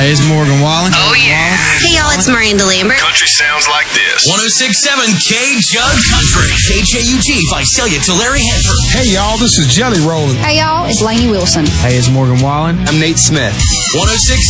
Hey, it's Morgan Wallen. Oh, yeah. Hey, y'all, it's Miranda Lambert. Country sounds like this. 106.7 K-Jug Country. KJUG, Visalia, Tulare, Hanford. Hey, y'all, this is Jelly Rollin'. Hey, y'all, it's Lainey Wilson. Hey, it's Morgan Wallen. I'm Nate Smith. 106.7